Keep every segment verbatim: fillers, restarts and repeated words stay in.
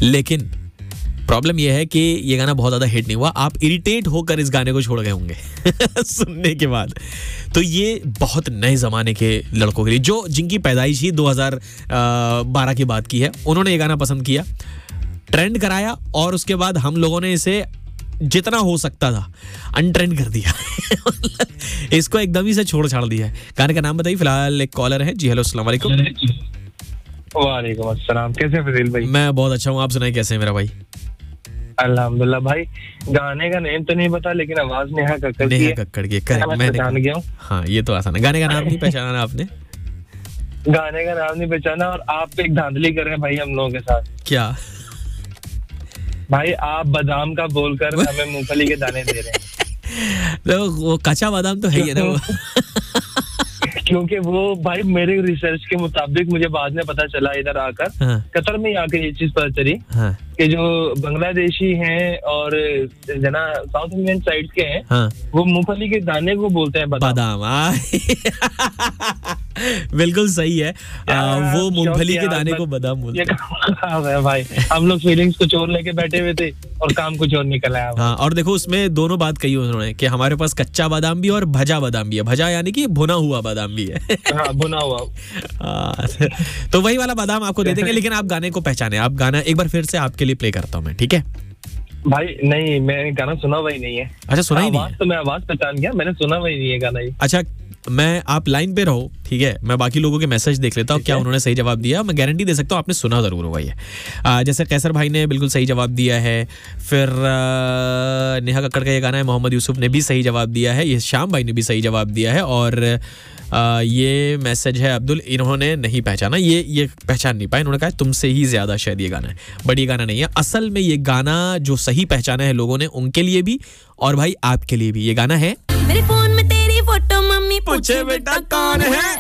लेकिन प्रॉब्लम यह है कि ये गाना बहुत ज्यादा हिट नहीं हुआ। आप इरिटेट होकर इस गाने को छोड़ गए होंगे सुनने के बाद। तो ये बहुत नए जमाने के लड़कों के लिए, जो जिनकी पैदाइश ही दो हज़ार बारह की बात की है, उन्होंने ये गाना पसंद किया, ट्रेंड कराया और उसके बाद हम लोगों ने इसे जितना हो सकता था अनट्रेंड कर दिया इसको एकदम ही से छोड़ छाड़ दिया है। गाने का नाम बताइए। फिलहाल एक कॉलर है। जी हेलो, अस्सलाम वालेकुम। वालेकुम अस्सलाम। कैसे हैं फजील भाई? मैं बहुत अच्छा हूँ, आप सुनाए कैसे हैं मेरा भाई? अल्हम्दुलिल्लाह भाई। गाने का नेम तो नहीं पता, लेकिन आवाज नेहा कक्कड़ की है। नेहा कक्कड़ की, करेक्ट, मैंने पहचान गया हूँ। हाँ, ये तो आसान है। गाने का नाम नहीं पहचाना आपने? गाने का नाम नहीं पहचाना, और आप एक धांधली कर रहे हैं भाई हम लोगों के साथ। क्या भाई, आप बादाम का बोलकर हमें मूंगफली के दाने दे रहे हैं। तो वो कच्चा बादाम तो है ही है ना वो क्योंकि वो भाई मेरे रिसर्च के मुताबिक मुझे बाद में पता चला इधर आकर, हाँ। कतर में आकर ये चीज पता चली, हाँ। कि जो बांग्लादेशी हैं और जना साउथ इंडियन साइड के हैं, हाँ। वो मूंगफली के दाने को बोलते हैं बादाम, बादाम। बिल्कुल सही है। आ, वो मूंगफली के दाने को बादाम बोलते हैं। भाई हम लोग फीलिंग्स को चोर लेके बैठे हुए थे और काम कुछ और निकल आया। हाँ, और देखो उसमें दोनों बात कही उन्होंने कि हमारे पास कच्चा बादाम भी और भजा बादाम भी है। भजा यानी कि भुना हुआ बादाम भी है। हाँ, भुना हुआ। आ, तो वही वाला बादाम आपको दे देंगे, लेकिन आप गाने को पहचाने। आप गाना एक बार फिर से आपके लिए प्ले करता हूँ मैं, ठीक है भाई? नहीं, मैं गाना सुना वही नहीं है। अच्छा, सुना ही नहीं है? तो मैं आवाज पहचान गया, मैंने सुना वही नहीं है गाना ही। अच्छा, मैं आप लाइन पे रहो, ठीक है? मैं बाकी लोगों के मैसेज देख लेता हूँ क्या उन्होंने सही जवाब दिया। मैं गारंटी दे सकता हूँ आपने सुना जरूर होगा ये। आ, जैसे कैसर भाई ने बिल्कुल सही जवाब दिया है। फिर आ, नेहा कक्कड़ का ये गाना है। मोहम्मद यूसुफ ने भी सही जवाब दिया है। ये श्याम भाई ने भी सही जवाब दिया है। और आ, ये मैसेज है अब्दुल, इन्होंने नहीं पहचाना, ये ये पहचान नहीं पाए। इन्होंने कहा तुमसे ही ज्यादा शायद ये गाना है, बट ये गाना नहीं है। असल में ये गाना जो सही पहचाना है लोगों ने, उनके लिए भी और भाई आपके लिए भी, ये गाना है मेरे फोन में तेरी फोटो मम्मी पूछे बेटा कौन है।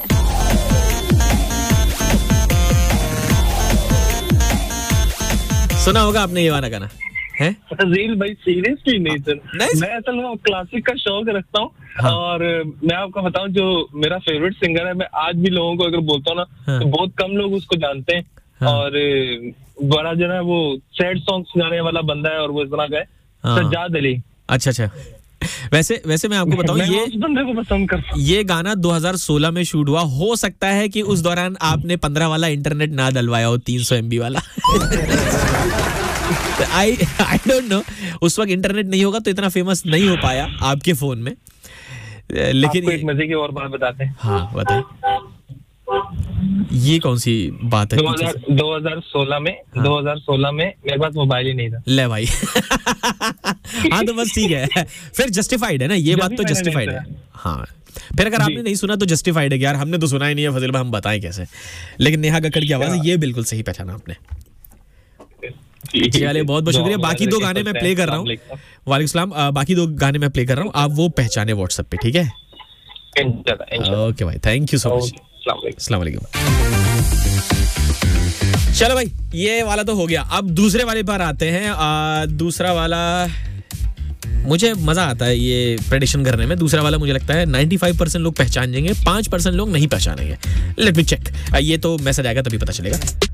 सुना होगा आपने ये वाला गाना है? फजील भाई सीरियसली नहीं सुना। मैं असल में क्लासिक का शौक रखता हूँ। हाँ। और मैं आपको बताऊं, जो मेरा फेवरेट सिंगर है, मैं आज भी लोगों को अगर बोलता हूँ ना, हाँ। तो बहुत कम लोग उसको जानते हैं। हाँ। और बड़ा जो है वो सैड सॉन्ग्स गाने वाला बंदा है, और वो इस तरह का है, सज्जाद अली। अच्छा अच्छा। वैसे वैसे मैं आपको बताऊं, ये उस बंदे को पसंद करता हूं। ये गाना दो हज़ार सोलह में शूट हुआ। हो सकता है कि उस दौरान आपने पंद्रह वाला इंटरनेट ना डलवाया हो, तीन सौ एमबी वाला। आई आई डोंट नो, उस वक्त इंटरनेट नहीं होगा तो इतना फेमस नहीं हो पाया आपके फोन में। लेकिन आपको एक मजे की और बात बताते हैं। हाँ बताइए, ये कौन सी बात है? दो हज़ार सोलह में हाँ। दो हज़ार सोलह में मेरे पास मोबाइल ही नहीं था। ले भाई हाँ तो बस ठीक है, फिर जस्टिफाइड है ना ये बात, तो जस्टिफाइड है। हाँ, फिर अगर आपने नहीं सुना तो जस्टिफाइड है यार, हमने तो सुना ही नहीं है फजील भाई, हम बताएं कैसे। लेकिन नेहा कक्कड़ की आवाज है, ये बिल्कुल सही पहचाना आपने। चलिए बहुत बहुत शुक्रिया। बाकी दो गाने मैं प्ले कर रहा हूँ। वालेकुम सलाम। बाकी दो गाने मैं प्ले कर रहा हूँ, आप वो पहचाने व्हाट्सएप पे, ठीक है? ओके भाई, थैंक यू सो मच। अस्सलाम वालेकुम। चलो भाई, ये वाला तो हो गया। अब दूसरे वाले पर आते हैं। आ, दूसरा वाला मुझे मजा आता है ये प्रेडिक्शन करने में। दूसरा वाला मुझे लगता है पचानवे परसेंट लोग पहचान जाएंगे, पाँच परसेंट लोग नहीं पहचानेंगे। Let me check. ये तो मैसेज आएगा तभी पता चलेगा।